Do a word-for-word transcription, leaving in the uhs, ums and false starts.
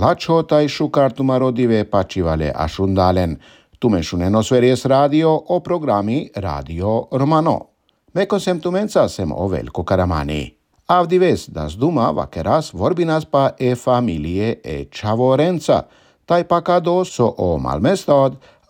laĉotaj ŝukartumarodive paĉivale aŝundalen. Tumeshunen Sveriges Radio o programi Radio Romano. Mekosem tumenca sem o Velko Karamani. Avdives das duma vakeras vorbinas pa e familie e Čavorenca. Tai pakado so o Malmö stad